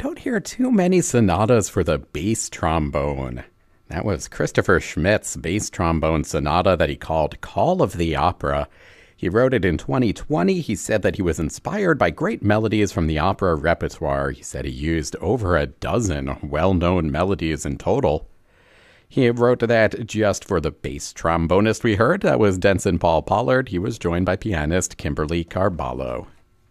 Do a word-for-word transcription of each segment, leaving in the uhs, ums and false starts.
don't hear too many sonatas for the bass trombone. That was Christopher Schmidt's bass trombone sonata that he called Call of the Opera. He wrote it in twenty twenty. He said that he was inspired by great melodies from the opera repertoire. He said he used over a dozen well-known melodies in total. He wrote that just for the bass trombonist we heard. That was Denson Paul Pollard. He was joined by pianist Kimberly Carballo.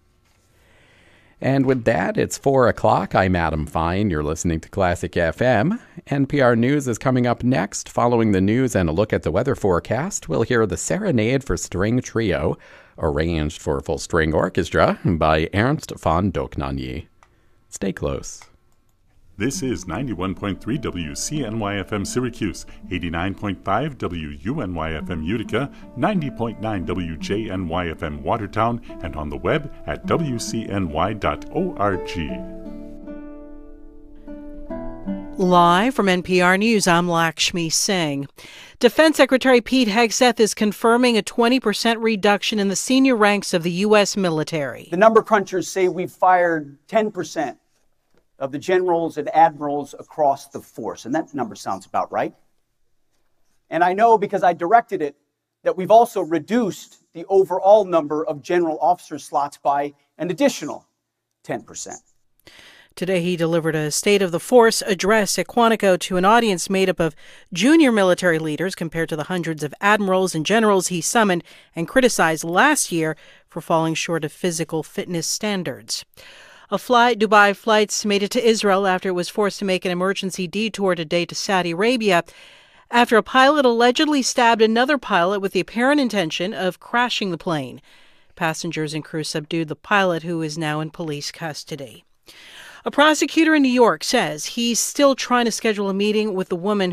And with that, it's four o'clock. I'm Adam Fine. You're listening to Classic F M. N P R News is coming up next. Following the news and a look at the weather forecast, we'll hear the Serenade for String Trio, arranged for full string orchestra by Ernst von Dohnanyi. Stay close. This is ninety-one point three W C N Y F M Syracuse, eighty-nine point five W U N Y F M Utica, ninety point nine W J N Y F M Watertown, and on the web at w c n y dot org. Live from N P R News, I'm Lakshmi Singh. Defense Secretary Pete Hegseth is confirming a twenty percent reduction in the senior ranks of the U S military. The number crunchers say we've fired ten percent of the generals and admirals across the force. And that number sounds about right. And I know because I directed it that we've also reduced the overall number of general officer slots by an additional ten percent. Today he delivered a State of the Force address at Quantico to an audience made up of junior military leaders compared to the hundreds of admirals and generals he summoned and criticized last year for falling short of physical fitness standards. A flight, Dubai Flights made it to Israel after it was forced to make an emergency detour today to Saudi Arabia after a pilot allegedly stabbed another pilot with the apparent intention of crashing the plane. Passengers and crew subdued the pilot, who is now in police custody. A prosecutor in New York says he's still trying to schedule a meeting with the woman